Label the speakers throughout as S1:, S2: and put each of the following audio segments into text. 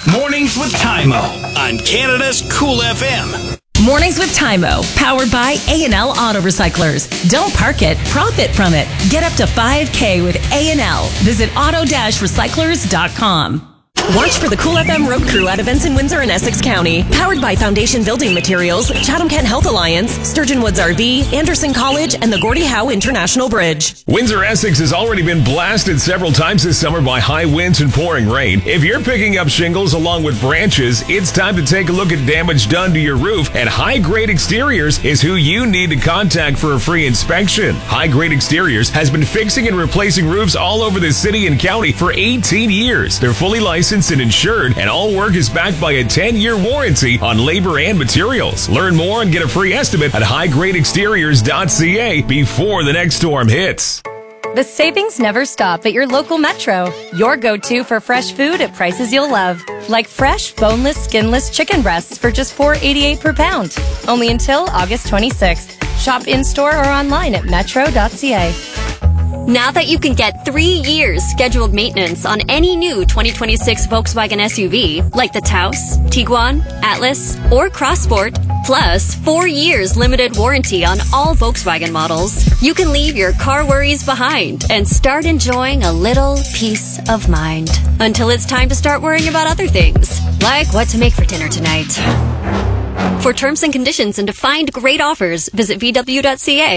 S1: Mornings with Tymo on Canada's Cool FM.
S2: Mornings with Tymo, powered by A&L Auto Recyclers. Don't park it, profit from it. Get up to $5,000 with A&L. Visit auto-recyclers.com. Watch for the Cool FM Road Crew at events in Windsor and Essex County. Powered by Foundation Building Materials, Chatham-Kent Health Alliance, Sturgeon Woods RV, Anderson College, and the Gordie Howe International Bridge.
S3: Windsor, Essex has already been blasted several times this summer by high winds and pouring rain. If you're picking up shingles along with branches, it's time to take a look at damage done to your roof, and High Grade Exteriors is who you need to contact for a free inspection. High Grade Exteriors has been fixing and replacing roofs all over the city and county for 18 years. They're fully licensed and insured, and all work is backed by a 10-year warranty on labor and materials. Learn more and get a free estimate at highgradeexteriors.ca before the next storm hits.
S4: The savings never stop at your local Metro. Your go-to for fresh food at prices you'll love. Like fresh, boneless, skinless chicken breasts for just $4.88 per pound. Only until August 26th. Shop in-store or online at metro.ca.
S5: Now that you can get 3 years scheduled maintenance on any new 2026 Volkswagen SUV, like the Taos, Tiguan, Atlas, or Crossport, plus 4 years limited warranty on all Volkswagen models, you can leave your car worries behind and start enjoying a little peace of mind. Until it's time to start worrying about other things, like what to make for dinner tonight. For terms and conditions and to find great offers, visit VW.ca.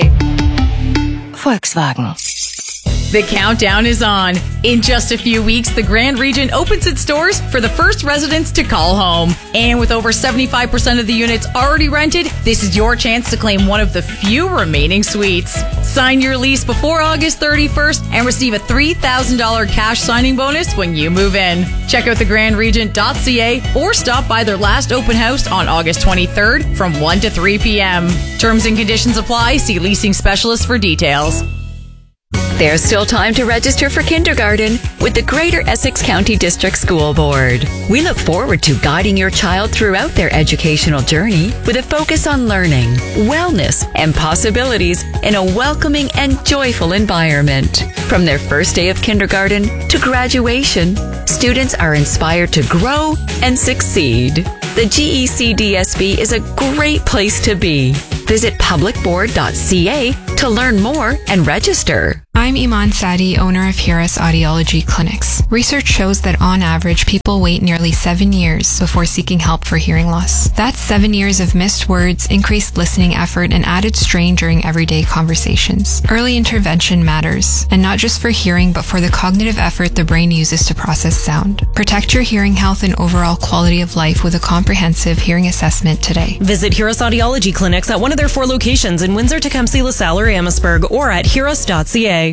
S2: Volkswagen.
S6: The countdown is on. In just a few weeks, the Grand Region opens its doors for the first residents to call home. And with over 75% of the units already rented, this is your chance to claim one of the few remaining suites. Sign your lease before August 31st and receive a $3,000 cash signing bonus when you move in. Check out thegrandregent.ca or stop by their last open house on August 23rd from 1 to 3 p.m. Terms and conditions apply. See leasing specialist for details.
S7: There's still time to register for kindergarten with the Greater Essex County District School Board. We look forward to guiding your child throughout their educational journey with a focus on learning, wellness, and possibilities in a welcoming and joyful environment. From their first day of kindergarten to graduation, students are inspired to grow and succeed. The GECDSB is a great place to be. Visit publicboard.ca to learn more and register.
S8: I'm Iman Sadi, owner of Hiras Audiology Clinics. Research shows that on average, people wait nearly 7 years before seeking help for hearing loss. That's 7 years of missed words, increased listening effort, and added strain during everyday conversations. Early intervention matters, and not just for hearing, but for the cognitive effort the brain uses to process sound. Protect your hearing health and overall quality of life with a comprehensive hearing assessment today.
S2: Visit Hiras Audiology Clinics at one of their 4 locations in Windsor, Tecumseh, LaSalle, or Amherstburg, or at hiras.ca.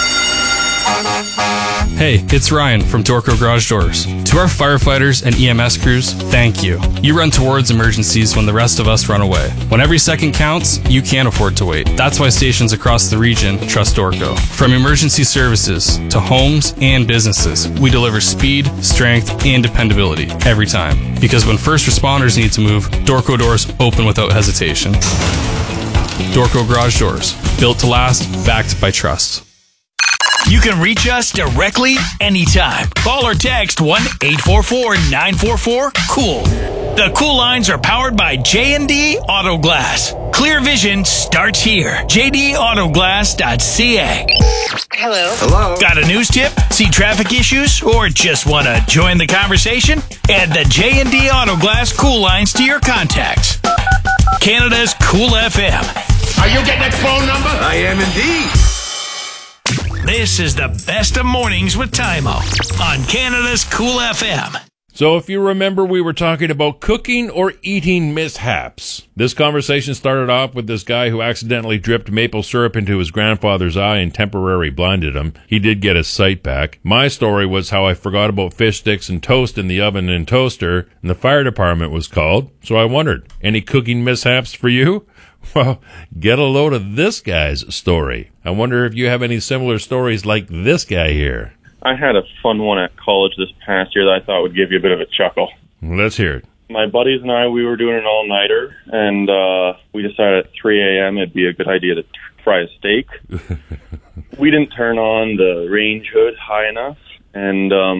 S9: Hey, it's Ryan from Dorco Garage Doors. To our firefighters and EMS crews, thank you. You run towards emergencies when the rest of us run away. When every second counts, you can't afford to wait. That's why stations across the region trust Dorco. From emergency services to homes and businesses, we deliver speed, strength, and dependability every time. Because when first responders need to move, Dorco doors open without hesitation. Dorco Garage Doors, built to last, backed by trust.
S1: You can reach us directly anytime. Call or text 1-844-944-COOL. The Cool lines are powered by J&D Auto Glass. Clear vision starts here. JDAutoglass.ca.
S10: Hello.
S1: Got a news tip? See traffic issues? Or just want to join the conversation? Add the J&D Auto Glass Cool lines to your contacts. Canada's Cool FM.
S10: Are you getting that phone number? I am indeed.
S1: This is the best of mornings with Tymo on Canada's Cool FM.
S11: So if you remember, we were talking about cooking or eating mishaps. This conversation started off with this guy who accidentally dripped maple syrup into his grandfather's eye and temporarily blinded him. He did get his sight back. My story was how I forgot about fish sticks and toast in the oven and toaster, and the fire department was called. So I wondered, any cooking mishaps for you? Well, get a load of this guy's story. I wonder if you have any similar stories like this guy here.
S12: I had a fun one at college this past year that I thought would give you a bit of a chuckle.
S11: Let's hear it.
S12: My buddies and I, we were doing an all-nighter, and we decided at 3 a.m. it'd be a good idea to fry a steak. We didn't turn on the range hood high enough, and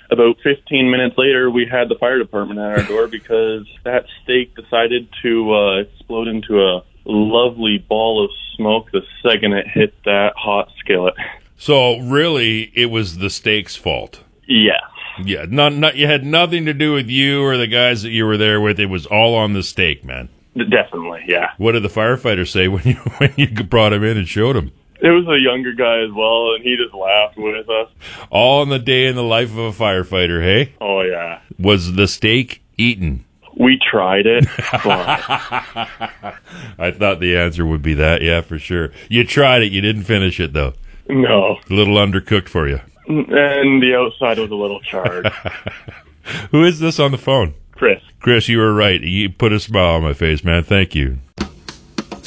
S12: about 15 minutes later, we had the fire department at our door because that steak decided to explode into a lovely ball of smoke the second it hit that hot skillet.
S11: So really, it was the steak's fault.
S12: Yes.
S11: Yeah, not. You had nothing to do with you or the guys that you were there with. It was all on the steak, man.
S12: Definitely, yeah.
S11: What did the firefighter say when you brought him in and showed him?
S12: It was a younger guy as well, and he just laughed with us.
S11: All in the day in the life of a firefighter, hey?
S12: Oh, yeah.
S11: Was the steak eaten?
S12: We tried it, but...
S11: I thought the answer would be that, yeah, for sure. You tried it, you didn't finish it, though.
S12: No.
S11: A little undercooked for you.
S12: And the outside was a little charred.
S11: Who is this on the phone?
S12: Chris.
S11: Chris, you were right. You put a smile on my face, man. Thank you.